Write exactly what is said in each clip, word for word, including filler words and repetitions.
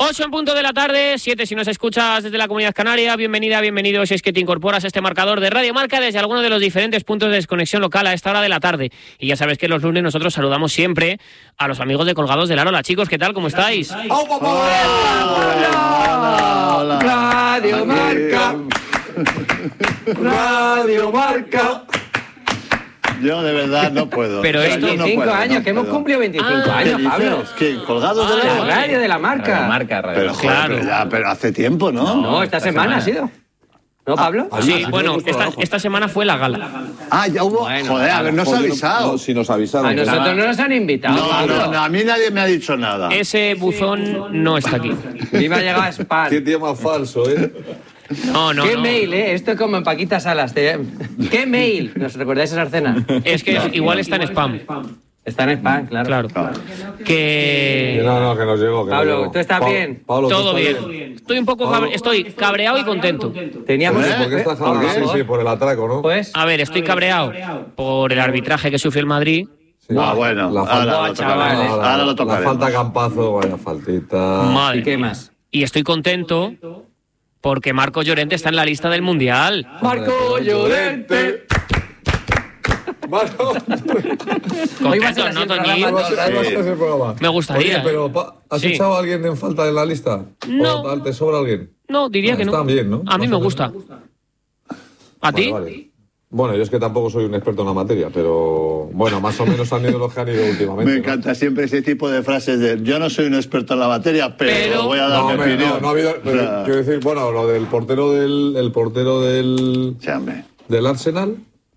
ocho en punto de la tarde, siete si nos escuchas desde la Comunidad Canaria. Bienvenida, bienvenido si es que te incorporas a este marcador de Radio Marca desde alguno de los diferentes puntos de desconexión local a esta hora de la tarde. Y ya sabes que los lunes nosotros saludamos siempre a los amigos de Colgados del Aro. Hola chicos, ¿qué tal? ¿Cómo estáis? ¡Oh, papá! ¡Hola! ¡Hola! Radio Marca. Radio Marca. Yo de verdad no puedo. Pero esto veinticinco no años, no que hemos puedo. cumplido veinticinco Ah, años, Pablo. ¿Qué? ¿Colgados de La la vale. radio de la marca. Radio Marca, Radio Pero, Marca. joder, Claro. pero, ya, pero hace tiempo, ¿no? No, esta, esta semana, semana. ha sido. ¿No, Pablo? Ah, Sí, sí, bueno, sí, esta, sí, sí. esta semana fue la gala. Ah, ya hubo. Bueno, joder, habernos Joder, avisado. no, si nos avisaron. A nosotros Nada. no nos han invitado, No, Pablo. no, no, a mí nadie me ha dicho nada. Ese buzón no está aquí. Me iba a llegar a spam. Qué tío más falso, ¿eh? No, no, ¿Qué no. mail, eh? Esto es como en Paquita Salas. te- ¿Qué mail? ¿Nos recordáis esa escena? Es que es- igual está en spam. Está en spam, claro. Claro. Que Que... no, no, que nos llegó. Que Pablo, nos llegó. ¿tú estás Pa- bien? Pablo, ¿tú Todo estás bien. Estoy un poco cabre- estoy cabreado y contento. Teníamos... ¿Eh? ¿Por qué estás Por cabreado? Sí, favor. sí, por el atraco, ¿no? Pues... A ver, estoy cabreado por el arbitraje que sufrió el Madrid. Sí. Ah, bueno, La ahora falta, lo Buah, tocaremos. chavales. Ahora lo la tocaremos. falta Campazo, vaya faltita. Madre ¿Y qué mía. más? Y estoy contento porque Marco Llorente está en la lista del Mundial. Marco Llorente. Marco. Hoy va a ser Contento, así ¿no, el Toñín? programa. Va a ser- va a ser ese programa. Me gustaría, Oye, pero ¿eh? pa- ¿has Sí. echado a alguien en falta en la lista? No. ¿O ¿Te sobra alguien? No, diría Ah, que no. está bien, ¿no? A mí Más me o gusta. ¿A ti? Vale, vale. Bueno, yo es que tampoco soy un experto en la materia, pero bueno, más o menos han ido los que han ido últimamente. Me ¿no? encanta siempre ese tipo de frases de yo no soy un experto en la materia, pero, Pero- voy a dar No, mi hombre, opinión. no, no ha habido. O sea, Quiero decir, bueno, lo del portero del. El portero del. sí, hombre. del Arsenal.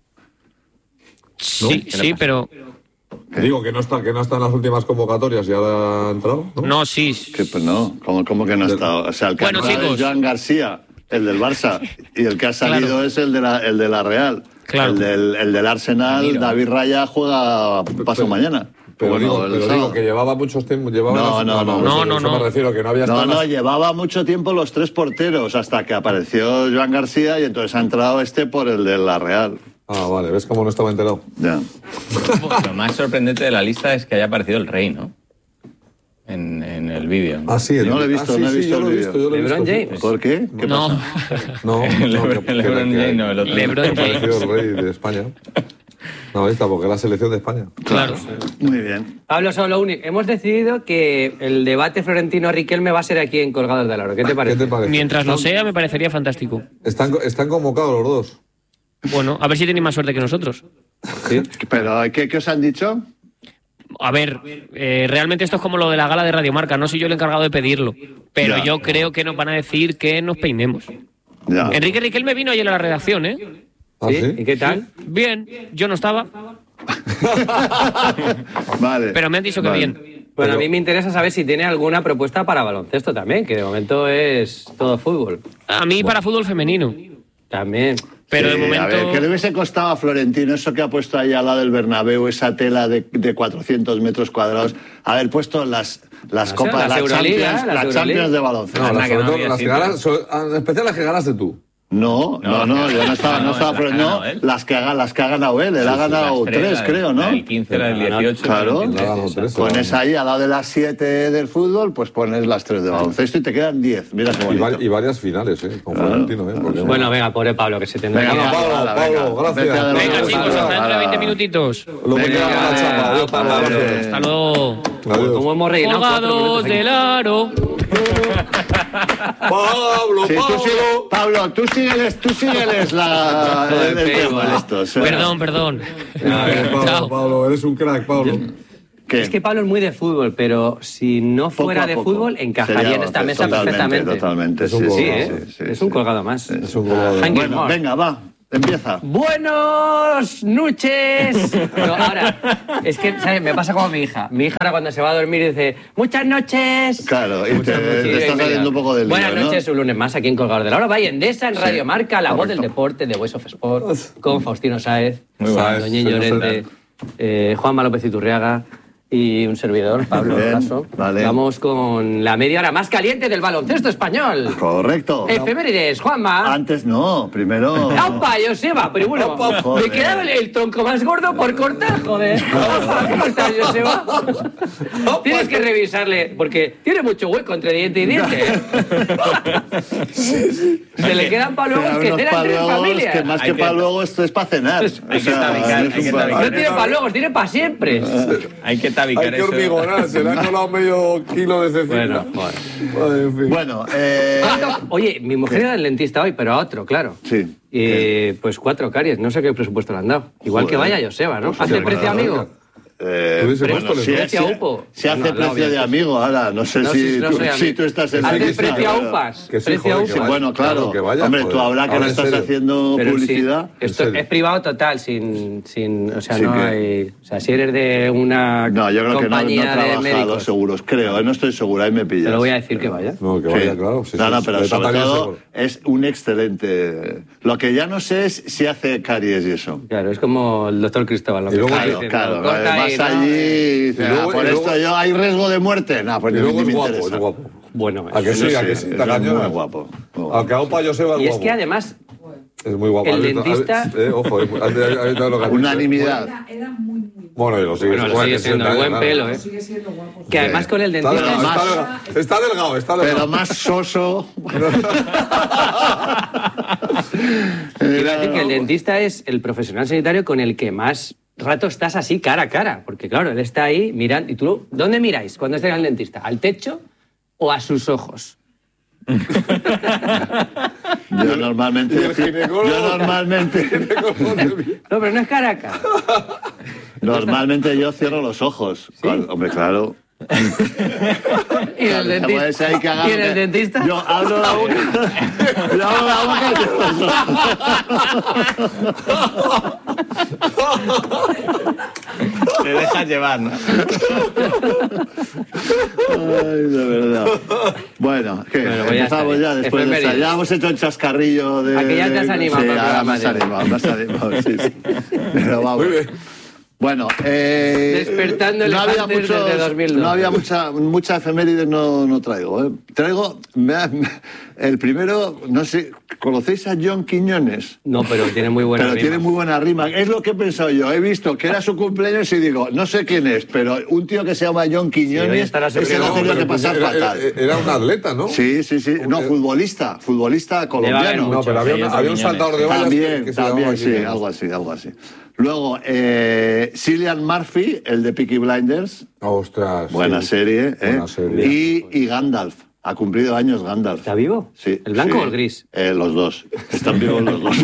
Sí, sí, pero... Digo que no está, que no está en las últimas convocatorias y ahora ha entrado, ¿no? No, sí. Que, pues no, ¿cómo, cómo que no ha estado? O sea, el que Bueno, ha entrado chicos. es Joan García, el del Barça, y el que ha salido Claro. es el de la, el de la Real. Claro. El del, el del Arsenal, David Raya juega paso mañana. Pero, Bueno, digo, el pero sábado. digo que llevaba muchos tiempos. Llevaba No, las- no, no. No, eso- no, eso no. me refiero, que no había No, estado. no, las- llevaba mucho tiempo los tres porteros hasta que apareció Joan García y entonces ha entrado este por el de la Real. Ah, vale, ves cómo no estaba enterado. Ya. Lo más sorprendente de la lista es que haya aparecido el rey, ¿no? En, en el vídeo. Ah, sí, el- No lo he visto, ah, sí, no he sí, visto yo el lo he vídeo. visto, yo lo he LeBron visto. James. ¿Por qué? ¿Qué No. pasa? No, no, LeBron- que- que- LeBron que- James, no, el otro. LeBron que ha James. aparecido el rey de España. No, esta, porque es la selección de España. Claro. Muy bien. Pablo, solo único. Hemos decidido que el debate Florentino-Riquelme va a ser aquí en Colgados del Aro. ¿Qué te ¿Qué parece? te parece? Mientras lo sea, me parecería fantástico. Están, están convocados los dos. Bueno, a ver si tenéis más suerte que nosotros. ¿Sí? Pero, ¿qué, qué os han dicho? A ver, eh, realmente esto es como lo de la gala de Radio Marca. No soy yo el encargado de pedirlo. Pero Ya. yo creo que nos van a decir que nos peinemos. Ya. Enrique Riquelme vino ayer a la redacción, ¿eh? ¿Ah, ¿Sí? sí? ¿Y qué tal? Bien, yo no estaba, Vale. pero me han dicho que Vale. bien. Bueno, a mí me interesa saber si tiene alguna propuesta para baloncesto también, que de momento es todo fútbol. A mí para fútbol femenino. También. Pero Sí, de momento... A ver, ¿qué le hubiese costado a Florentino eso que ha puesto ahí al lado del Bernabéu, esa tela de, de cuatrocientos metros cuadrados, haber puesto las, las No sé, copas, las las Euroliga, Champions, las las Euroliga. Champions de baloncesto? No, Anda, las, que no sobre todo había las que sitio. ganas, so- en especial las que ganaste tú. No, no, no, yo no estaba, no No, estaba, las pero que ha no, ganado él. las que, ha, las que ha ganado él, él ha ganado Las tres, la del- creo, ¿no? La del quince, la del dieciocho. Claro. la del La ganó veintitrés, tres. Pones ahí al lado de las siete del fútbol, pues pones las tres de baloncesto y te quedan diez. Mira qué Y, bonito. va- y varias finales, ¿eh? Con Florentino, ¿eh? Porque- Bueno, venga, pobre Pablo, que se tendrá Venga, que ir. va, Pablo, hala, Pablo, venga. gracias. Vete a dormir. Venga, Vale, chicos, vale, hasta dentro de Hala. veinte minutitos. Lo que Venga, queda para la vale, chapa. Adiós, Pablo, vale. gracias. Hasta luego. Adiós. ¿Cómo hemos rellenado cuatro Colgados minutos aquí? del Aro. Pablo, Sí, tú, Pablo. sigue- Pablo, tú sígueles, tú sígueles la, el, el tema de estos. ¿eh? Perdón, perdón. Eh, Pablo, Chao. Pablo, eres un crack, Pablo. ¿Qué? Es que Pablo es muy de fútbol, pero si no Poco fuera a de poco. fútbol, encajaría Sería en esta baloncesto, mesa totalmente, perfectamente. Totalmente, Es un sí, colgado. Sí, sí, ¿eh? sí, sí, es sí. un colgado más. Es un colgado. Thank you, Bueno, Mark. venga, va, empieza. Buenos noches. Pero ahora, es que, ¿sabes? Me pasa como mi hija. Mi hija ahora cuando se va a dormir dice, muchas noches. Claro, y te, Muchas noches. te Sí, está venga. saliendo un poco del lío, Buenas ¿no? noches, un lunes más aquí en Colgador de la Hora. Vaya Endesa en Radio Sí, Marca, la voz del correcto. deporte de Voice of Sport, con Faustino Sáez, Muy buenas. Doñín Sáez, Llorente, eh, Juanma López Iturriaga Y un servidor, Pablo Bien, Lasso. vale. Vamos con la media hora más caliente del baloncesto español. Correcto. Efemérides, Juanma. Antes no, primero... ¡Opa, Joseba! Pero bueno, Joder. me quedaba el, el tronco más gordo por cortar, joder. Opa, ¿cómo estás, Joseba? Tienes que revisarle, porque tiene mucho hueco entre diente y diente. ¿eh? Se le quedan paluegos Quedan que unos cenan tres paluegos familias. que más Hay que que- paluego esto es para cenar. Hay O que sea, tabicar, no es hay un que paluego. No tabicar. tiene paluegos, tiene para siempre. Hay que tabicar Hay que eso. hormigonar, se le ha colado medio kilo de cecina. Bueno, joder. Ay, en fin. Bueno, eh... Oye, mi mujer era el dentista hoy, pero a otro, claro. Sí. Y pues cuatro caries, no sé qué presupuesto le han dado. Igual que Joder. vaya Joseba, ¿no? Pues ¿Hace sí, el precio claro, amigo? Eh, Tú dices, bueno, puesto, si, precio si- a Upo. si hace No, no, precio de obviamente. amigo, ahora no sé No, si, si no tú, soy si amigo. tú estás en Hace la el precio a claro. UPAs. Que sí, Precio a joder, que Sí, UPAs. bueno, claro. Claro, que vaya, Hombre, joder. tú habrá que Ahora, no en estás serio. haciendo Pero sí, publicidad. esto serio. es privado total, sin, sin, o sea, Sí no que- hay, o sea, si eres de una No, yo creo que no, no compañía de trabaja médicos, los seguros, creo, eh, no estoy seguro, ahí me pillas. te lo voy a decir que vaya. No, que Sí. vaya, claro. Sí, no, sí, no, sí. pero Le sobre trataría todo seguro. es un excelente... Lo que ya no sé es si hace caries y eso. Claro, es como el doctor Cristóbal. Lo Y que luego- está Claro, diciendo, claro, corta vas ahí, ¿no? allí y dices, Y luego- "Ah, por y luego- esto yo, hay riesgo de muerte. No, pues Y ni, luego ni es me guapo, interesa. es guapo. Bueno, ¿A que eso sí? no ¿A que sé, sí? es ¿Te cañonas? muy guapo, muy guapo. Al que Aupa Joseba es Y es guapo. que además, Es muy guapo. el ¿Has visto- dentista- has- eh, ojo, eh, has- has- has visto lo que has dicho, eh. Unanimidad. Era, era muy, muy... Bueno, y lo sigue, bueno, lo bueno, sigue que siendo sesenta buen años, pelo, claro. ¿eh? Sigue siendo guapo. Que además con el Está dentista delgado, más- está delgado, está delgado, está Pero delgado. más soso. Quiero decir que el dentista es el profesional sanitario con el que más rato estás así cara a cara, porque claro, él está ahí mirando. ¿Y tú dónde miráis cuando estáis al dentista? ¿Al techo o a sus ojos? Yo normalmente... Y el ginecólogo- Yo normalmente... No, pero no es cara a cara. Normalmente yo cierro los ojos. Cuando- hombre, claro. ¿Y en el Claro, dentista? ese ahí que haga ¿Y en lo el que- dentista? Yo abro la boca. Yo abro la boca y cierro los ojos. Te dejas llevar, ¿no? Ay, de verdad. Bueno, ¿qué? Bueno, pues ya Empezamos está ya bien. después de Efemérides. esta. Ya hemos hecho el chascarrillo de... ¿A que ya te has animado Sí, para el ahora programa me has de hoy? animado, me has animado, sí, sí. Pero vamos. Muy bien. Bueno, eh, Despertando no había elefantes muchos- desde dos mil dos. No había mucha, mucha efemérides, no, no traigo. ¿eh? Traigo, me ha- me- el primero, no sé, ¿conocéis a John Quiñones? No, pero tiene muy buena Pero rima. tiene muy buena rima. Es lo que he pensado yo. He visto que era su cumpleaños y digo, no sé quién es, pero un tío que se llama John hoy Quiñones, estará ese sufriendo. lo ha tenido pero que pasar era, fatal. era- era un atleta, ¿no? Sí, sí, sí. No, futbolista. Futbolista haber colombiano. No, pero había, Sí, un- otro había un Quiñones. saltador de vallas También, que, que se también, llamaba sí, Quiñones. algo así, algo así. Luego, eh, Cillian Murphy, el de Peaky Blinders, Ostras. buena sí. serie, ¿eh? Buena serie. Y, y Gandalf, ha cumplido años Gandalf. ¿Está vivo? Sí. ¿El blanco sí. o el gris? Eh, los dos, están vivos los dos.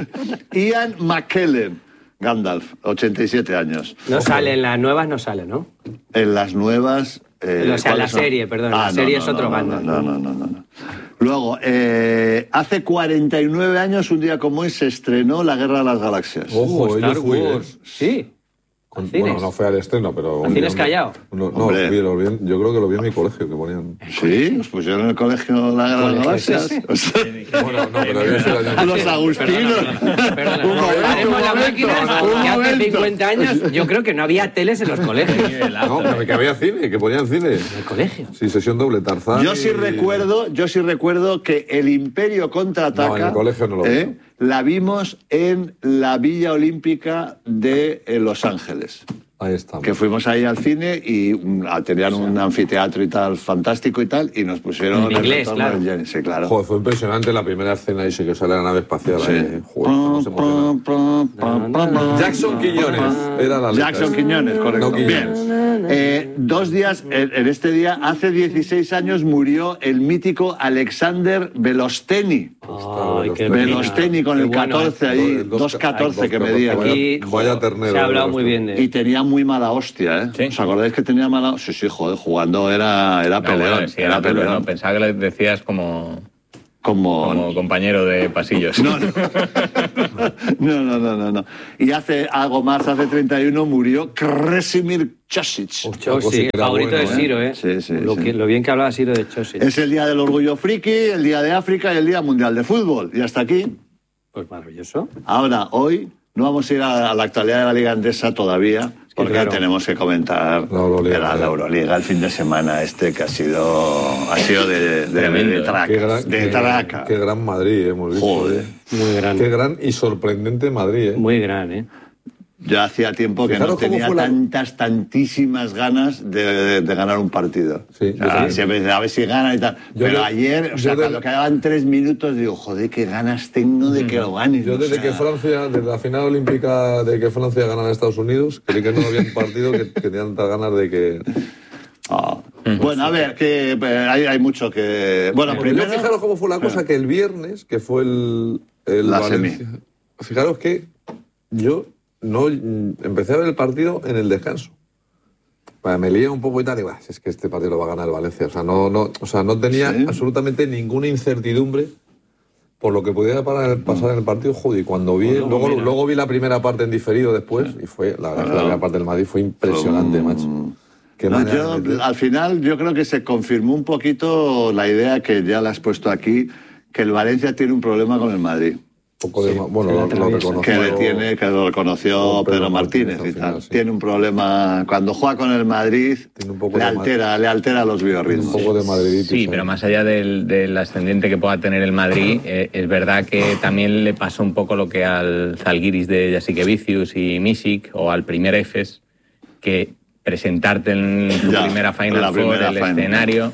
Ian McKellen, Gandalf, ochenta y siete años. No sale, en las nuevas no sale, ¿no? En las nuevas... eh, O sea, ¿cuáles la son? serie, perdón, la serie es otro no, Gandalf, No, no, no, no, no. Luego, eh, hace cuarenta y nueve años, un día como hoy, se estrenó La Guerra de las Galaxias. Ojo, Star yo fui, Wars. ¿eh? Sí. Con- ¿A cines? bueno, no fue al estreno, pero... ¿A cines Callao? No, no, Hombre. vi- lo vi en- yo creo que lo vi en mi colegio, que ponían... Sí, nos pusieron en el colegio La Guerra de las ¿Colegio es Galaxias. ese? O sea, Bueno, no, pero había sido el año- los agustinos. Perdona, Un momento, haremos un la momento, máquina un que hace momento. cincuenta años yo creo que no había teles en los colegios. No, pero que había cine, que ponían cine. ¿En el colegio? Sí, sesión doble, Tarzán. Yo sí y- recuerdo, yo sí recuerdo que el Imperio contraataca. No, en el colegio no lo ¿eh? vi. La vimos en la Villa Olímpica de eh, Los Ángeles. Ahí estamos. Que fuimos ahí al cine y mm, ah, tenían un anfiteatro y tal, fantástico y tal, y nos pusieron En el inglés, retorno claro. del Jenny. Sí, claro. Joder, fue impresionante la primera escena ahí, sí que sale la nave espacial. Sí. Ahí. Joder, cómo se emociona. Pam, pam, pam, pam. Jackson Quiñones era la letra. Jackson Quiñones, correcto. No Quiñones. Bien. Eh, dos días, en, en este día, hace dieciséis años murió el mítico Alexander Velosteni. Ay, qué Velosteni con Qué el bueno, catorce ¿eh? ahí, El dos- dos catorce que medía. Vaya- Aquí Vaya ternero. se ha hablado de muy los- bien de Y tenía muy mala hostia, ¿eh? Sí. ¿Os acordáis que tenía mala hostia? Sí, sí, joder, jugando era, era No, peleón. bueno, sí, era era duro, peleón. no, pensaba que le decías como, Como... como compañero de pasillos. No, no. no, no, no, no, no. Y hace algo más, hace treinta y uno murió Kresimir Chosic. Hostia, Chosic, pues sí que el era favorito bueno, de Ciro, ¿eh? Sí, sí, lo, sí. que- lo bien que hablaba Ciro de Chosic. Es el Día del Orgullo Friki, el Día de África y el Día Mundial de Fútbol. Y hasta aquí. Pues maravilloso. Ahora, hoy, no vamos a ir a, a la actualidad de la Liga Endesa todavía. Porque claro. tenemos que comentar La Euroliga, la, la Euroliga el fin de semana este que ha sido ha sido de, de, Tremendo, de, de traca. Qué gran, de qué- traca. qué gran Madrid hemos visto. Joder. eh. Muy grande. Qué gran y sorprendente Madrid. ¿eh? Muy grande, ¿eh? Yo hacía tiempo que Fijaros no cómo tenía fue la- tantas, tantísimas ganas de, de- de ganar un partido. Sí, O sea, yo también. siempre dice, a ver si gana y tal. Yo Pero de- ayer, o sea, yo de- cuando quedaban tres minutos, digo, joder, qué ganas tengo de que lo ganen. Yo o desde sea. que Francia, desde la final olímpica de que Francia ganara a Estados Unidos, creí que no había un partido que, que tenía tantas ganas de que... Ah. Bueno, a ver, que eh, hay, hay mucho que... Bueno, Porque primero... yo fijaros cómo fue la cosa, que el viernes, que fue el, el La Valencia, fijaros que yo no empecé a ver el partido en el descanso. Vale, me lié un poco y tal, y bah, es que este partido lo va a ganar el Valencia. O sea, no, no, o sea, no tenía Sí. absolutamente ninguna incertidumbre por lo que pudiera para- pasar en el partido. Joder, y cuando vi, Pues luego, luego, mira. luego vi la primera parte en diferido después, y fue, la verdad es que la primera parte del Madrid fue impresionante, macho. Qué No, manera yo, de meter. al final yo creo que se confirmó un poquito la idea que ya la has puesto aquí, que el Valencia tiene un problema con el Madrid. Un poco de ma- bueno, se la lo, lo atraviesa. reconoció. Que le tiene, que lo reconoció Pedro Pedro Martínez Martínez al y final, tal. sí. Tiene un problema, cuando juega con el Madrid, Tiene un poco le de ma- altera, le altera los Un biorritmos. poco de madriditis. Sí, ahí. pero más allá del, del ascendiente que pueda tener el Madrid, eh, es verdad que también le pasó un poco lo que al Zalgiris de Jasikevičius y Misic, o al primer Efes, que presentarte en tu Ya, primera en Final la Four, primera el Final. escenario,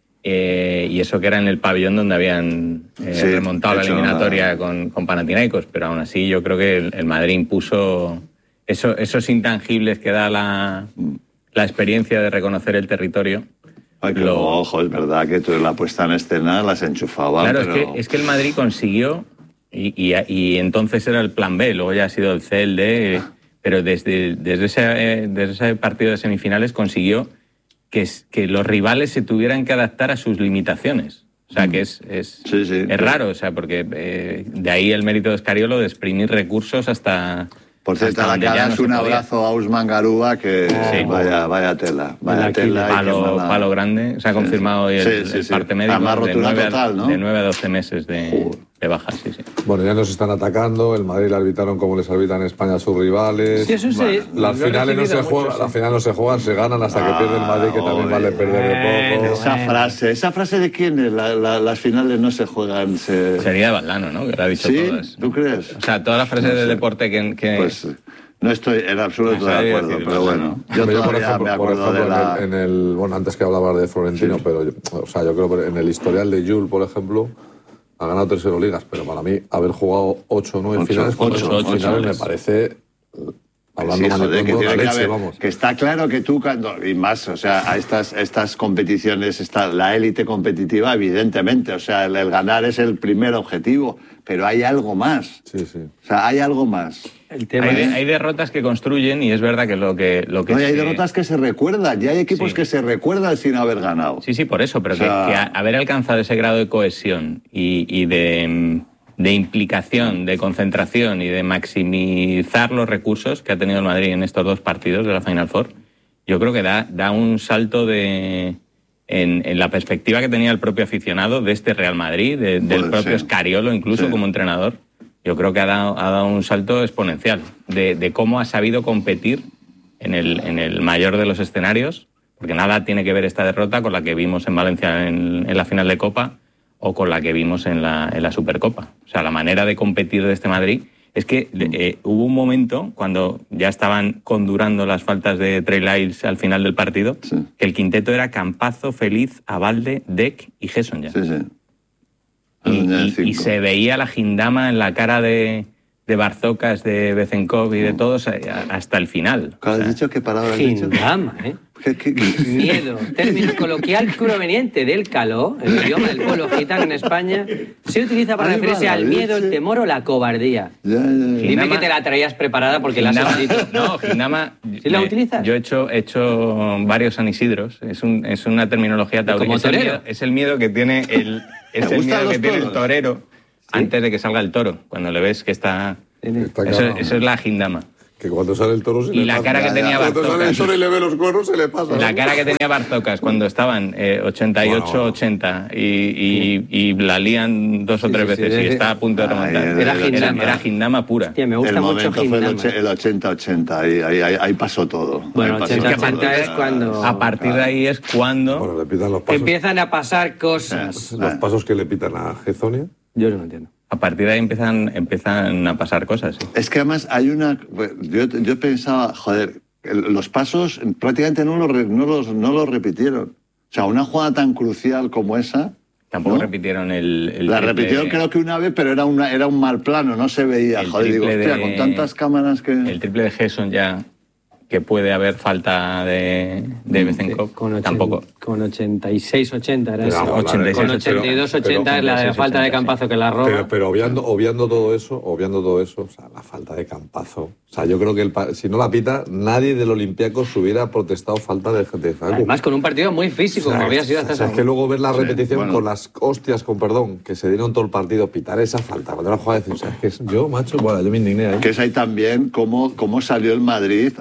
eh, y eso que era en el pabellón donde habían eh, Sí, remontado la hecho eliminatoria nada. con, con Panathinaikos, pero aún así yo creo que el, el Madrid impuso eso, esos intangibles que da la, la experiencia de reconocer el territorio. Ay, que Lo- luego, ojo, es verdad que tú la puesta en escena las enchufaban, Claro, pero... es, que, es que el Madrid consiguió, y, y, y entonces era el plan B, luego ya ha sido el C, el D, eh, pero desde, desde, ese, eh, desde ese partido de semifinales consiguió que, es- que los rivales se tuvieran que adaptar a sus limitaciones. O sea, que es, es, Sí, sí. es raro, o sea, porque eh, de ahí el mérito de Escariolo de exprimir recursos hasta... Por cierto, hasta la donde cara ya no es se un podía. abrazo a Usman Garúa, que Sí. vaya, vaya tela, vaya Aquí, tela. y qué Palo, mala- palo grande, se ha confirmado hoy el, Sí, sí, el sí. parte médico Además, de rotura nueve, total, ¿no? de nueve a doce meses de, de baja, sí, sí. Bueno, ya nos están atacando, el Madrid le arbitraron como les arbitran en España a sus rivales. Sí, eso sí. Las Lo he finales no se recibido juegan, mucho, las sí. finales no se juegan, se ganan hasta que pierde el Madrid, que también vale perder de poco. Esa frase, ¿esa frase de quién es? La- la- las finales no se juegan, se... Sería de Valdano, ¿no? Que lo ha dicho ¿Sí? todas. ¿Tú crees? O sea, todas las frases No de sé. deporte que... que- Pues no estoy en absoluto No de sabía acuerdo, decirlo, pero ¿no? bueno. Yo Hombre, todavía por ejemplo, me por acuerdo ejemplo, de la... en, el, en el- bueno, antes que hablabas de Florentino, pero yo, o sea, yo creo que en el historial de Jules, por ejemplo, ha ganado tres Euroligas, pero para mí haber jugado ocho o nueve Ocho, finales, con ocho, esos ocho finales me finales. parece, eh, hablando Sí, mal joder, y que, pronto, tiene la que, leche, haber- vamos. que está claro que tú cuando, y más, o sea, a estas, estas competiciones está la élite competitiva, evidentemente, o sea, el, el ganar es el primer objetivo, pero hay algo más. Sí, sí. O sea, hay algo más. El tema hay, de- es... hay derrotas que construyen y es verdad que lo que... Lo que No, y hay se- derrotas que se recuerdan, y hay equipos Sí. que se recuerdan sin haber ganado. Sí, sí, por eso, pero O sea- que, que a- haber alcanzado ese grado de cohesión y, y de, mm, de implicación, de concentración y de maximizar los recursos que ha tenido el Madrid en estos dos partidos de la Final Four, yo creo que da, da un salto de... En, en la perspectiva que tenía el propio aficionado de este Real Madrid, de- del Joder, propio sí. Scariolo incluso Sí. como entrenador, yo creo que ha dado, ha dado un salto exponencial de, de cómo ha sabido competir en el, en el mayor de los escenarios, porque nada tiene que ver esta derrota con la que vimos en Valencia en, en la final de Copa o con la que vimos en la, en la Supercopa. O sea, la manera de competir de este Madrid es que eh, hubo un momento cuando ya estaban condurando las faltas de Trey Lyles al final del partido, Sí. que el quinteto era Campazzo, Feliz, Abalde, Deck y Gesson ya. Sí, sí. Y, Línea de y- y cinco. se veía la gindama en la cara de, de Barzocas, de Bezenkov y de todos a- hasta el final. ¿Qué has O sea, dicho? ¿Qué palabra has dicho? Gindama, ¿eh? ¿Qué- qué- qué? Miedo, término coloquial proveniente del caló, el idioma del pueblo gitano en España, se utiliza para Ahí va referirse la al miedo, el leche. temor o la cobardía. Ya, ya, ya. Dime Gindama- que te la traías preparada porque la has Gindama- escrito. No, Gindama... ¿Sí la me- utilizas? Yo he hecho, he hecho varios San Isidros. Es, un, es una terminología taurina. ¿Como Es el torero? miedo- Es el miedo que tiene el, es el gustan miedo que los tiene el toros? torero antes de que salga el toro. Cuando le ves que está... Está Eso, claro. eso es la Gindama. Que cuando sale el toro se Y le la pasa. cara que Ya, tenía ya. Cuando sale el Barzocas. toro y le ve los cuernos se le pasa. La ¿no? cara que tenía Barzocas cuando estaban eh, ochenta y ocho ochenta y, y, y la lían dos o tres sí, sí, veces sí, y sí. está a punto de Ay, remontar. era Era, Gindama. era Gindama pura. Hostia, me gusta El mucho momento fue el, Gindama. och- el ochenta ochenta, ahí, ahí, ahí, ahí pasó todo. Bueno, Ahí pasó ochenta todo. ochenta es cuando A partir de ahí es cuando... Bueno, le pitan los pasos. empiezan a pasar cosas. Los pasos que le pitan a Gezonia. Yo no lo entiendo. A partir de ahí empiezan, empiezan a pasar cosas. Sí. Es que además hay una... Yo, yo pensaba, joder, el- los pasos prácticamente no los, re- no, los, no los repitieron. O sea, una jugada tan crucial como esa... Tampoco ¿no? repitieron el... el La triple- repitieron creo que una vez, pero era, una, era un mal plano, no se veía. el Joder, digo, triple hostia, de- con tantas cámaras que... El triple de Gerson ya, que puede haber falta de, de Bezenkov, Con, ochen- tampoco. con ochenta y seis ochenta era Pero eso. vamos, ochenta y seis, Con ochenta y dos ochenta pero- es la de la falta de Campazo que la roba. Pero, pero obviando, obviando todo eso, obviando todo eso, o sea, la falta de Campazo. O sea, yo creo que el, pa- si no la pita, nadie del Olympiacos hubiera protestado falta de, de Facu. Además, con un partido muy físico, O sea, como había sido hasta o sea, esa- es que luego ver la Sí, repetición bueno. con las hostias, con perdón, que se dieron todo el partido, pitar esa falta, cuando era jugada de decir, o sea, es que es- yo, macho, bueno, yo me indigné ahí. Que es ahí también cómo, cómo salió el Madrid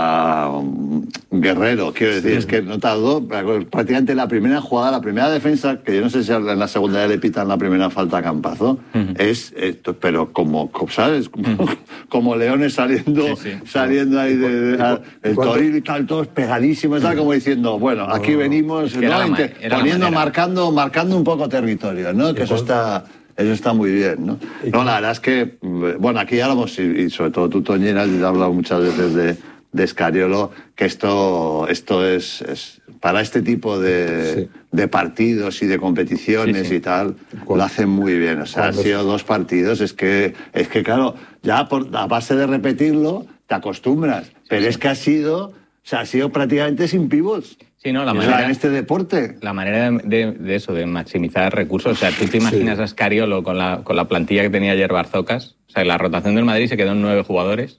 a um, Guerrero. Quiero decir, es que no tardó prácticamente la primera jugada, la primera defensa, que yo no sé si en la segunda ya le pitan la primera falta a Campazo, es esto, pero como, como, ¿sabes? Como, como leones saliendo, Sí, sí. saliendo ahí de, de- a- el ¿Cuánto? Toril y tal, todos pegadísimos, ¿sabes? Como diciendo, bueno, aquí venimos, que era ¿no? la ma- Inte- era la poniendo, manera. marcando, marcando un poco territorio, ¿no? Que eso está... Eso está muy bien, ¿no? No, la verdad es que, bueno, aquí hablamos, y, y sobre todo tú, Toñera, has hablado muchas veces de, de Escariolo, que esto, esto es, es para este tipo de, Sí. de partidos y de competiciones Sí, sí. y tal, Cuando- lo hacen muy bien. O sea, han cuando- sido dos partidos, es que, es que claro, ya por, a base de repetirlo, te acostumbras. Pero es que ha sido, o sea, ha sido prácticamente sin pivots. Sí, no, la O sea, manera, en este deporte. la manera de, de- de eso, de maximizar recursos. O sea, tú te imaginas a Scariolo con la, con la plantilla que tenía ayer Barzocas. O sea, la rotación del Madrid se quedó en nueve jugadores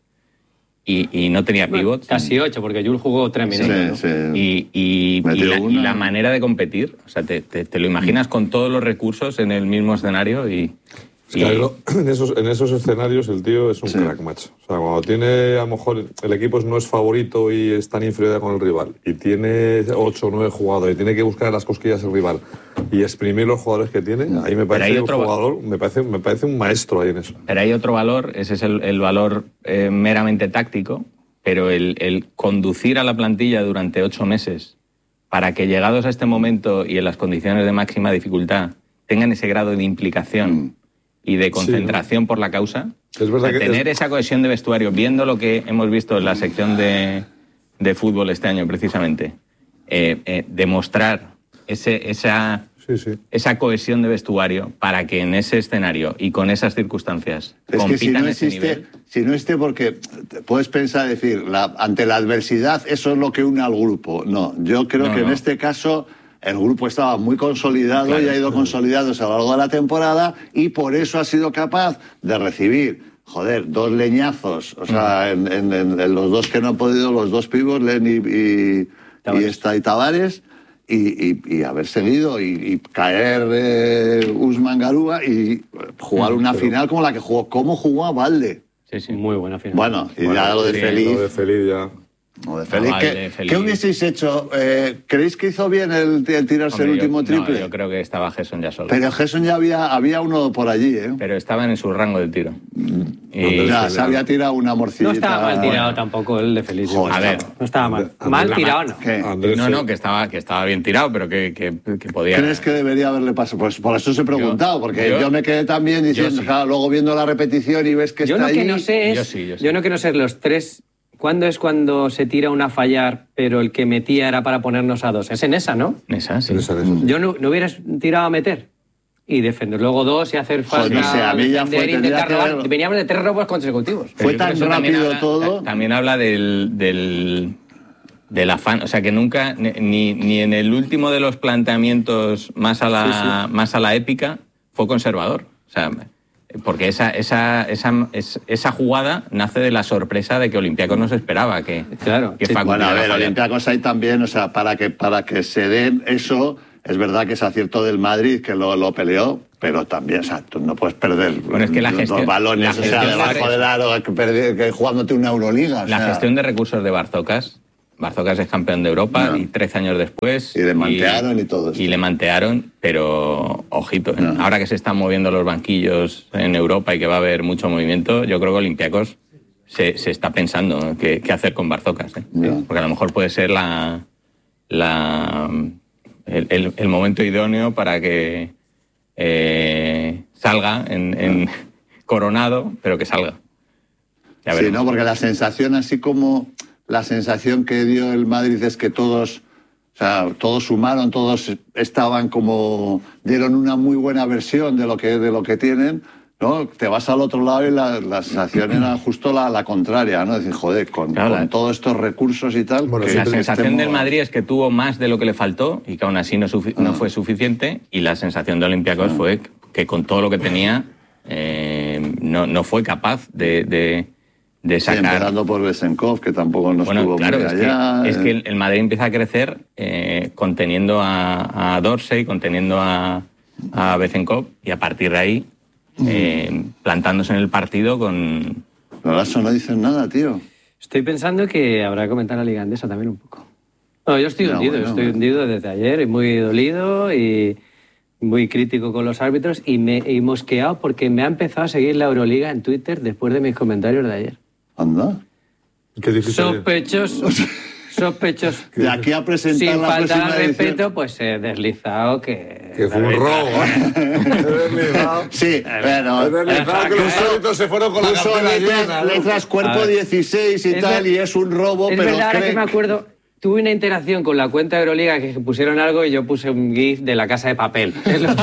y, y no tenía pivots. Casi ocho, porque Jules jugó tres minutos. Sí, ¿no? sí. Y, y- y Metió la, y una. la manera de competir, o sea, te, te- te lo imaginas con todos los recursos en el mismo escenario y... Es que y- lo- en, esos, en esos escenarios el tío es un Sí. crack, macho. O sea, cuando tiene, a lo mejor, el equipo no es favorito y está en inferioridad con el rival, y tiene ocho o nueve jugadores, y tiene que buscar las cosquillas el rival, y exprimir los jugadores que tiene, ahí me hay parece un otro- jugador, me parece, me parece un maestro ahí en eso. Pero hay otro valor, ese es el, el valor eh, meramente táctico, pero el, el conducir a la plantilla durante ocho meses para que llegados a este momento y en las condiciones de máxima dificultad tengan ese grado de implicación y de concentración por la causa, Es verdad o sea, que tener es- esa cohesión de vestuario, viendo lo que hemos visto en la sección de, de fútbol este año precisamente, eh, eh, demostrar ese, esa... Sí, sí. esa cohesión de vestuario para que en ese escenario y con esas circunstancias Es que compitan si no ese existe, nivel. si no existe porque te puedes pensar, decir, la- ante la adversidad eso es lo que une al grupo. No, yo creo No, que en no. este caso el grupo estaba muy consolidado Claro. y ha ido consolidándose a lo largo de la temporada y por eso ha sido capaz de recibir, joder, dos leñazos, o sea, en, en- en- en los dos que no han podido, los dos pibos, Len y, y, y, Tavares. esta, y Tavares, y, y- y haber seguido y, y caer eh, Usman Garúa y jugar una final como la que jugó. ¿Cómo jugó a Valde? Sí, sí. Muy buena final. Bueno, y ya lo de sí, Feliz. Lo de Feliz ya. Lo de Feliz. Ah, ¿Qué, Valde, Feliz. qué hubieseis hecho? Eh, ¿Creéis que hizo bien el, el tirarse Hombre, el último yo, no, triple? yo creo que estaba Gerson ya solo. Pero Gerson ya había, había uno por allí, ¿eh? Pero estaban en su rango de tiro. Y, ya, se había tirado una morcillita. No estaba mal tirado tampoco el de Feliz. Joder, a ver, estaba- no estaba mal. Andrés- Mal Andrés- tirado no. ¿Qué? Andrés, no, sí. no, que estaba, que estaba bien tirado, pero que, que, que podía... ¿Crees que debería haberle pasado? Pues por eso os he preguntado, porque yo, yo- me quedé también diciendo, yo sí. claro, luego viendo la repetición y ves que Yo está lo que ahí. no sé es. Yo sí, yo sí. yo no quiero ser los tres. ¿Cuándo es cuando se tira una a fallar, pero el que metía era para ponernos a dos? Es en esa, ¿no? Esa, sí. En esa, en esa. Yo no, no hubieras tirado a meter y defender luego dos y hacer falta. no sé, a mí ya defender, fue- tendría intentar que robar. haberlo. Veníamos de tres robos consecutivos. Fue yo creo tan que eso también rápido habla- todo. ta- También habla del, del, del afán, o sea, que nunca, ni, ni en el último de los planteamientos más a la, más a la épica, fue conservador. O sea, porque esa, esa, esa, es- esa jugada nace de la sorpresa de que Olympiacos no se esperaba que, Claro, que sí. Facu Bueno, a tirara ver, fallar. Olympiacos hay también, o sea, para que, para que se den eso, es verdad que es acierto del Madrid, que lo, lo peleó, pero también, o sea, tú no puedes perder bueno, es que la los gestión, dos balones, la o sea, debajo del aro, que, perder, que jugándote una Euroliga. O la sea, gestión de recursos de Barzocas. Barzocas es campeón de Europa no. y trece años después... Y le mantearon y, y todo esto. Y le mantearon, pero ojito, no. ahora que se están moviendo los banquillos en Europa y que va a haber mucho movimiento, yo creo que Olympiacos se, se está pensando qué, qué hacer con Barzocas. ¿eh? No. Porque a lo mejor puede ser la, la, el, el, el momento idóneo para que eh, salga en, en no. coronado, pero que salga. Ya sí, ¿no? Porque la sensación así como... La sensación que dio el Madrid es que todos, o sea, todos sumaron, todos estaban como, dieron una muy buena versión de lo que, de lo que tienen, ¿no? Te vas al otro lado y la, la sensación era justo la, la contraria, ¿no? Decir, joder, con, claro, con todos estos recursos y tal... Bueno, la sensación estemos... del Madrid es que tuvo más de lo que le faltó y que aún así no, sufi- ah. no fue suficiente, y la sensación de Olympiacos ah. fue que con todo lo que tenía eh, no, no fue capaz de... de de sacar... Sí, empezando por Besenkov, que tampoco nos bueno, estuvo claro, muy es allá. Que, eh. es que el Madrid empieza a crecer eh, conteniendo a, a Dorsey, conteniendo a, a Besenkov, y a partir de ahí eh, mm. plantándose en el partido con... Pero eso no dicen nada, tío. Estoy pensando que habrá que comentar la Liga Andesa también un poco. No, yo estoy no, hundido, bueno, estoy bueno. hundido desde ayer, y muy dolido y muy crítico con los árbitros, y, me, y mosqueado porque me ha empezado a seguir la Euroliga en Twitter después de mis comentarios de ayer. Anda. Qué difícil. Sospechoso. Sospechoso. De aquí a presentar Sin la faltar al respeto, edición. pues he deslizado que... Que fue un robo, ¿eh? He deslizado. Sí, pero... He deslizado que los árbitros se fueron con la cartera llena. Letras cuerpo dieciséis y es tal, ver... y es un robo, es pero verdad, creen... ahora que me acuerdo... Tuve una interacción con la cuenta de Euroliga que pusieron algo y yo puse un GIF de La Casa de Papel. Es, lo...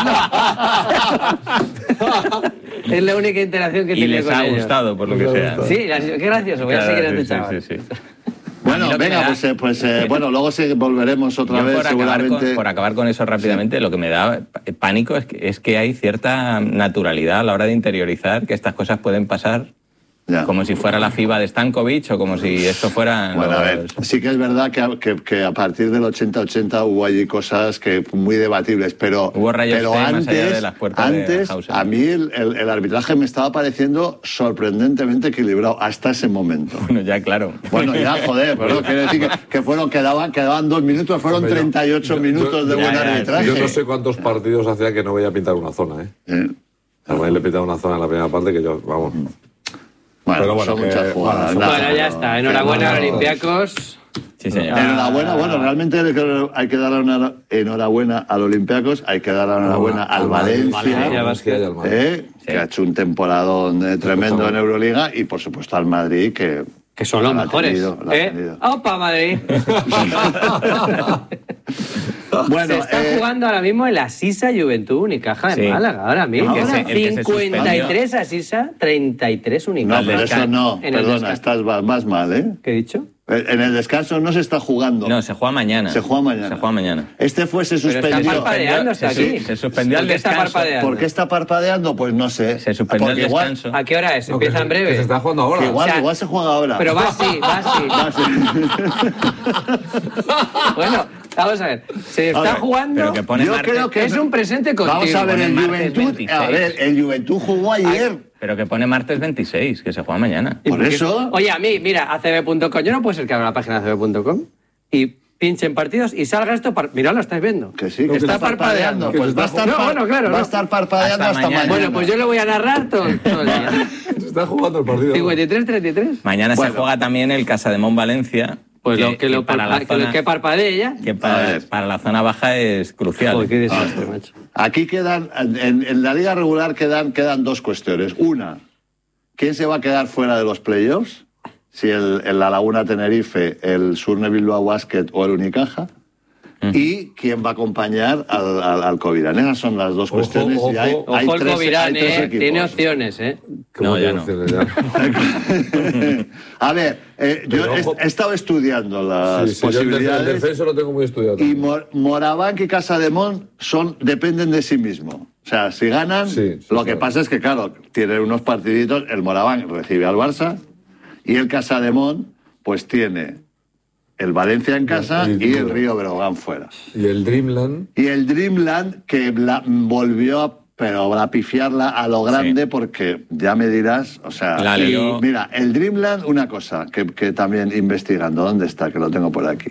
es la única interacción que tiene con ellos. Y les ha gustado, por lo que sea. Sí, qué gracioso. Voy claro, a seguir a este sí, chaval. Sí, sí, sí. Bueno, venga, da... pues, eh, pues eh, bueno, luego sí volveremos otra yo vez, por seguramente. Acabar con, por acabar con eso rápidamente, sí. Lo que me da pánico es que, es que hay cierta naturalidad a la hora de interiorizar que estas cosas pueden pasar. Ya. Como si fuera la FIBA de Stankovic o como si esto fuera... Bueno, los... a ver, sí que es verdad que a, que, que a partir del ochenta ochenta hubo allí cosas que muy debatibles, pero, hubo rayos pero antes, más allá de las puertas antes de a mí el, el, el arbitraje me estaba pareciendo sorprendentemente equilibrado hasta ese momento. Bueno, ya, claro. Bueno, ya, joder, pero quiero decir que, que fueron, quedaban, quedaban dos minutos, fueron Hombre, treinta y ocho yo, minutos yo, de buen ya, arbitraje. Yo no sé cuántos partidos hacía que no veía pintar una zona, ¿eh? ¿Eh? A mí le pintaba una zona en la primera parte que yo, vamos... Bueno, pero bueno, son que, muchas jugadas. Bueno, bueno, ya está. Enhorabuena a Olympiacos. Sí, señor. Enhorabuena, bueno, realmente hay que dar una enhorabuena al Olympiacos, hay que dar la enhorabuena al Valencia, Valencia, Valencia y al Madrid. Eh, sí. Que ha hecho un temporadón eh, tremendo en Euroliga, y por supuesto al Madrid, que... Que son los mejores. Tenido, ¿Eh? ¡Opa, Madrid! Bueno, se está eh, jugando ahora mismo el Asisa Juventud Unicaja de sí. Málaga, ahora mismo. No, se, cincuenta y tres Asisa, treinta y tres Unicaja. No, pero eso no, perdona, estás más mal, ¿eh? ¿Qué he dicho? En el descanso no se está jugando. No, se juega mañana. Se juega mañana. Se juega mañana. Este fue, se suspendió. Pero está parpadeando hasta se, aquí. Se suspendió el descanso. Está parpadeando? ¿Por qué está parpadeando? Pues no sé. Se suspendió el descanso. Igual, ¿a qué hora es? No, Empieza que, en breve. Que se está jugando ahora. Que igual, o sea, igual se juega ahora. Pero va así, va así. Va así. Bueno, vamos a ver. Se está ver, jugando... Pero que pone yo martes, creo que es un presente continuo. Vamos a ver, el Juventud, a ver, el Juventud jugó ayer. Ay, pero que pone martes veintiséis, que se juega mañana. ¿Por eso? Oye, a mí, mira, a c b punto com. Yo no puedo ser que abra la página de a c b punto com y pinchen partidos y salga esto... Par... Mirad, lo estáis viendo. Que sí, que está, está parpadeando. parpadeando. Pues va a estar, no, bueno, claro, va a no. estar parpadeando hasta, hasta mañana. mañana. Bueno, pues yo lo voy a narrar todo, todo el día. Se está jugando el partido. cincuenta y tres treinta y tres. Mañana bueno. se juega también el Casademont Valencia. Pues que, lo que, lo que, para la zona, que parpadee ya. Que para, para la zona baja es crucial. Joder, qué desastre, macho. Aquí quedan, en, en la liga regular quedan, quedan dos cuestiones. Una, ¿quién se va a quedar fuera de los playoffs? Si el, el La Laguna Tenerife, el Surne Bilbao Basket o el Unicaja. Uh-huh. Y quién va a acompañar al, al, al Covirán. Esas son las dos ojo, cuestiones. Ojo, y hay, ojo hay el tres, Covirán, hay tres eh, equipos. Tiene opciones, ¿eh? No, ya no. A ver, eh, yo he, he estado estudiando las sí, sí, posibilidades. Yo el defenso lo tengo muy estudiado. Y Mor Moraván y Casademont son, dependen de sí mismo. O sea, si ganan, sí, sí, lo que claro. pasa es que, claro, tienen unos partiditos. El Moraván recibe al Barça y el Casademont, pues tiene el Valencia en casa Y- y el Río Breogán fuera. Y el Dreamland. Y el Dreamland que la- volvió a, pero a pifiarla a lo grande Sí. porque ya me dirás, o sea, La y lió. mira, el Dreamland, una cosa que, que también investigando, ¿dónde está? Que lo tengo por aquí.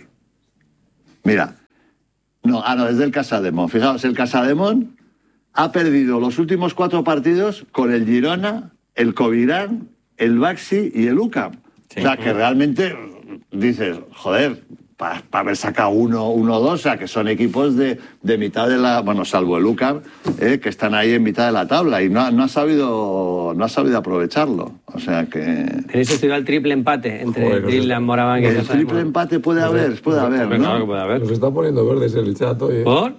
Mira, no, ah, no, es del Casademón. Fijaos, el Casademón ha perdido los últimos cuatro partidos con el Girona, el Covirán, el Baxi y el U C A M. Sí. O sea, que realmente dices, joder, para haber sacado uno, uno, dos, o sea, que son equipos de, de mitad de la, bueno, salvo el U C A M, eh, que están ahí en mitad de la tabla y no, ha- no ha sabido, no ha sabido aprovecharlo. O sea que Tenéis estudiado el triple empate entre Joder, no sé. Dreamland, Moraván y el Casa triple de Mon. empate puede haber, puede haber, Hombre, claro que ¿no? puede haber. Nos está poniendo verdes el chat hoy. ¿eh? ¿Por?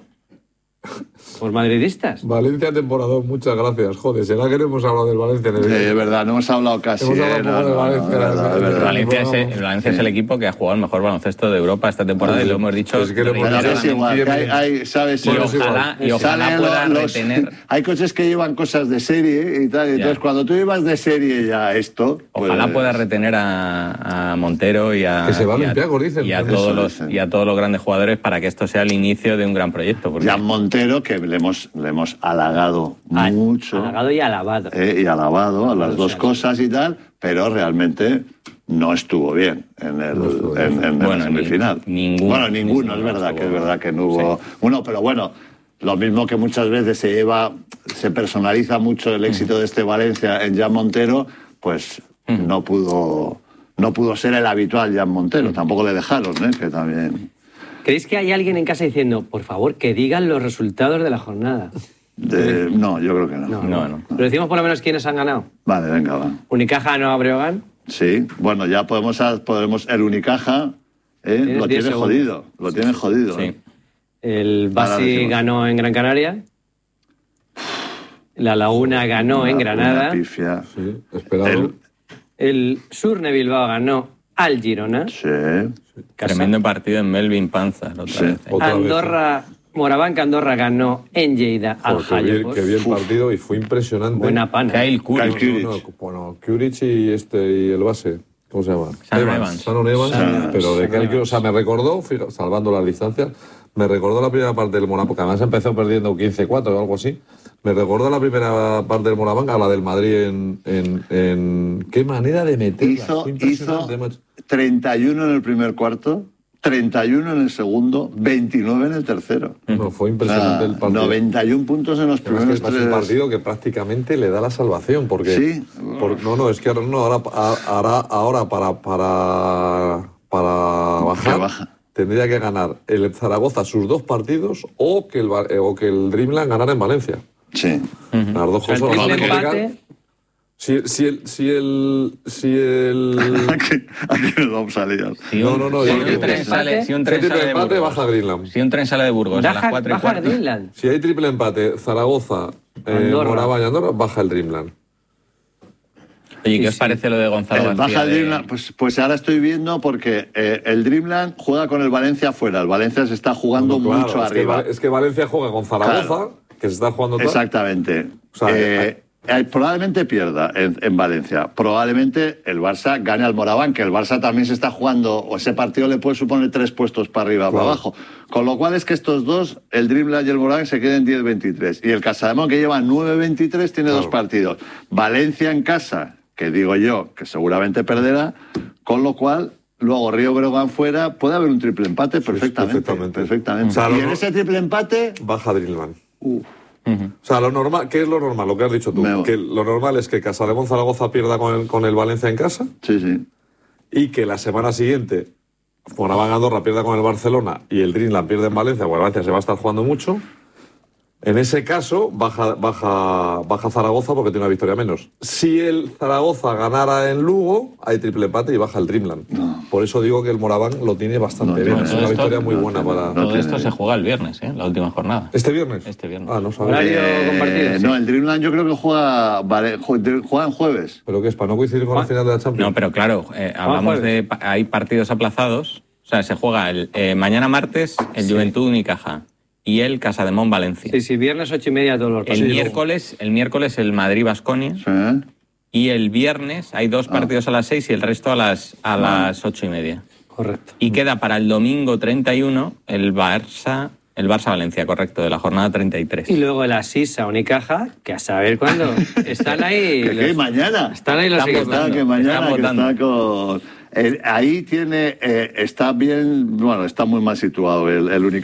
¿Por madridistas? Valencia temporador, muchas gracias. Joder, ¿será que no hemos hablado del Valencia en el Sí, es verdad, no hemos hablado casi. Hemos hablado eh, un no, poco de no, no, Valencia, es verdad, de- es de- verdad. Valencia, es, Vamos. el Valencia es el equipo que ha jugado el mejor baloncesto de Europa este temporada y lo hemos dicho. Es que lo hemos Pero dicho es igual, que hay, hay, ¿sabes? Y Bueno, Los- es ojalá, y igual. ojalá salen pueda los- los- retener. Hay coches que llevan cosas de serie y tal, y Ya. entonces cuando tú llevas de serie ya esto... Ojalá pues- pueda retener a, a Montero y a, Que se va a y a- Olympiacos, dicen. y a Eso todos los dicen. y a todos los grandes jugadores para que esto sea el inicio de un gran proyecto. Porque Jan Montero, que le hemos, le hemos halagado Ah, mucho. Halagado y alabado. eh, y alabado a las Alabado, dos sí. cosas y tal, pero realmente no estuvo bien en, el, No estuvo bien. en, en Bueno, la semifinal. ni- ninguno, bueno, ninguno, ninguno es verdad estuvo que es bien. verdad que no hubo. Bueno, pero bueno, lo mismo que muchas veces se lleva, se personaliza mucho el éxito de este Valencia en Jan Montero, pues no pudo, no pudo ser el habitual Jan Montero. Tampoco le dejaron, ¿eh? Que también. ¿Creéis que hay alguien en casa diciendo, por favor, que digan los resultados de la jornada? de- no, yo creo que no. no, no. Pero decimos por lo menos quiénes han ganado. Vale, venga, va. Unicaja no a Breogán. Sí, bueno, ya podemos, podemos el Unicaja, ¿eh? Tienes Lo diez tiene segundos. jodido, lo tiene jodido. Sí. ¿eh? El Ahora Basi decimos. ganó en Gran Canaria. La Laguna ganó en Una- Granada. una pifia. Sí, esperado. El- El Surne Bilbao ganó al Girona. Sí. Casa. Tremendo partido en Melvin Panza. la otra Sí. vez, ¿eh? Otra vez, Andorra, Moraván Andorra ganó en Lleida al Joder, qué bien, Jayapos. qué bien partido y fue impresionante. Buena pana. Kyle Kuric. Kyle No, no, bueno, Kuric y este y el base, ¿cómo se llama? Shannon Evans. Shannon Evans, Shannon- pero de Shannon Kyle, o sea, me recordó, fija- salvando las distancias, me recordó la primera parte del Moraván, porque además empezó perdiendo quince cuatro o algo así. Me recordó la primera parte del Moraván a la del Madrid en, en, en- qué manera de meterla. Hizo, Fue hizo impresionante, macho. treinta y uno en el primer cuarto, treinta y uno en el segundo, veintinueve en el tercero. No, fue O impresionante sea, el partido. noventa y uno puntos en los Además que primeros es más tres. un partido que prácticamente le da la salvación, porque... Sí. por- no, no, es que ahora, no, ahora, ahora, ahora para, para, para bajar, Que baja. tendría que ganar el Zaragoza sus dos partidos o que el, Va- eh, o que el Dreamland ganara en Valencia. Sí. Las dos O sea, el cosas las triple van a complicar. empate. Si, si el... Si el, si el Aquí, aquí nos vamos a liar. Si No, un- no, no, si yo un creo que- tren sale, si un si tren hay triple sale de empate, Burgos, baja Greenland. si un tren sale de Burgos a las Baja, cuatro y baja cuarto, Greenland. Si hay triple empate, Zaragoza, eh, Andorra. Moraván y Andorra, baja el Dreamland. Oye, ¿qué Sí, os sí. parece lo de Gonzalo Eh, García? baja el de- Dreamland, pues, pues ahora estoy viendo porque eh, el Dreamland juega con el Valencia afuera. El Valencia se está jugando No, claro, mucho es que arriba. Va- es que Valencia juega con Zaragoza, Claro. que se está jugando tal. Exactamente. O sea, Eh, eh, probablemente pierda en, en Valencia. Probablemente el Barça gane al Moraván, que el Barça también se está jugando, o ese partido le puede suponer tres puestos para arriba o para Claro. abajo. Con lo cual es que estos dos, el Dreamland y el Moraván, se queden diez veintitrés. Y el Casademón, que lleva nueve veintitrés, tiene Claro. dos partidos. Valencia en casa, que digo yo, que seguramente perderá, con lo cual... Luego Río Breogán fuera, puede haber un triple empate perfectamente. perfectamente. perfectamente. O sea, y lo en no- ese triple empate, Baja Dreamland. uh, Ujú. O sea, lo normal, ¿qué es lo normal? Lo que has dicho tú. Me voy. Que lo normal es que Casademón Zaragoza pierda con el, con el Valencia en casa sí, sí. y que la semana siguiente Moraván Andorra pierda con el Barcelona y el Dreamland pierde en Valencia, porque Valencia se va a estar jugando mucho. En ese caso, baja, baja, baja Zaragoza porque tiene una victoria menos. Si el Zaragoza ganara en Lugo, hay triple empate y baja el Dreamland. Por eso digo que el Moraván lo tiene bastante No, bien. no, es no, una esto- victoria muy no buena tiene- para... no Todo tiene- esto se juega el viernes, ¿eh? La última jornada. ¿Este viernes? Este viernes. Ah, no sabía. Horario compartido. sí. No, el Dreamland yo creo que juega, vale, ju- juega en jueves. ¿Pero qué es? ¿Para no coincidir con la final de la Champions? No, pero claro, eh, hablamos jueves. de... pa- Hay partidos aplazados. O sea, se juega el, eh, mañana martes el Juventud Unicaja y el Casademón Valencia. Sí, sí, viernes ocho y media todos los El partidos. miércoles, el miércoles el Madrid Baskonia Sí. y el viernes hay dos partidos a las seis y el resto a las a las ocho y media. Correcto. Y queda para el domingo treinta y uno el Barça, el Barça-Valencia, correcto, de la jornada treinta y tres. Y luego el Asís a Unicaja, que a saber cuándo. Están ahí. ¿Que, que mañana? Están ahí los Están equipos. votando. Que mañana Están que votando. está con... eh, ahí tiene... eh, está bien... Bueno, está muy mal situado el, el Unicaja.